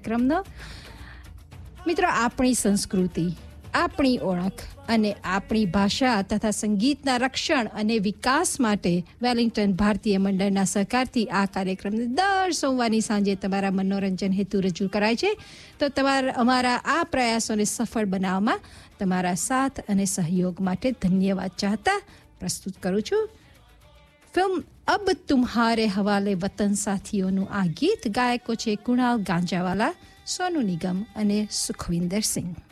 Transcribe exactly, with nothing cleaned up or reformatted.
કાર્યક્રમનો. મિત્રો, આપણી સંસ્કૃતિ, આપણી ઓળખ અને આપણી ભાષા તથા સંગીતના રક્ષણ અને વિકાસ માટે વેલિંગ્ટન ભારતીય મંડળના સહકારથી આ કાર્યક્રમને દર સોમવારની સાંજે તમારા મનોરંજન હેતુ રજૂ કરાય છે. તો તમારા અમારા આ પ્રયાસોને સફળ બનાવવામાં તમારા સાથ અને સહયોગ માટે ધન્યવાદ ચાહતા પ્રસ્તુત કરું છું ફિલ્મ અબ તુમ્હારે હવાલે વતન સાથીઓનું આ ગીત. ગાયકો છે કુણાલ ગાંજાવાલા, સોનુ નિગમ અને સુખવિંદર સિંહ.